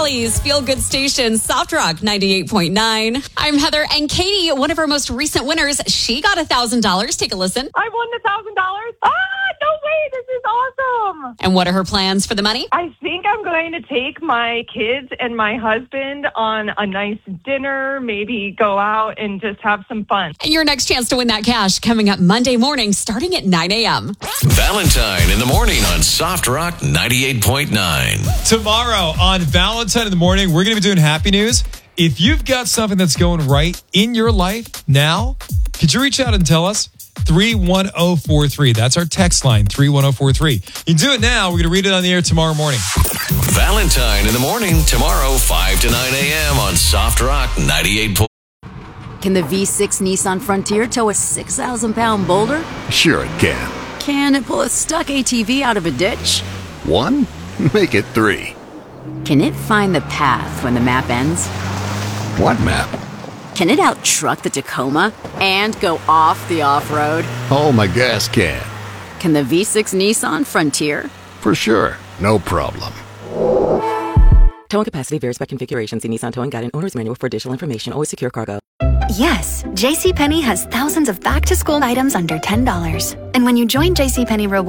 Raleig's Feel Good Station, Soft Rock 98.9. I'm Heather, and Katie, one of our most recent winners, she got $1,000. Take a listen. I won $1,000. No way. This is awesome. And what are her plans for the money? I think I'm going to take my kids and my husband on a nice dinner, maybe go out and just have some fun. And your next chance to win that cash coming up Monday morning starting at 9 a.m. Valentine in the morning on Soft Rock 98.9. Tomorrow on Valentine in the morning, we're going to be doing happy news. If you've got something that's going right in your life now, could you reach out and tell us? 31043. That's our text line, 31043. You do it now. We're going to read it on the air tomorrow morning. Valentine in the morning tomorrow, 5 to 9 a.m. on Soft Rock 98.9. Can the V6 Nissan Frontier tow a 6,000-pound boulder? Sure it can. Can it pull a stuck ATV out of a ditch? 1? Make it 3. Can it find the path when the map ends? What map? Can it out-truck the Tacoma and go off the off-road? Oh, my gas can. Can the V6 Nissan Frontier? For sure. No problem. Towing capacity varies by configuration. See Nissan Towing Guide and Owner's Manual for additional information. Always secure cargo. Yes, JCPenney has thousands of back-to-school items under $10. And when you join JCPenney Rewards,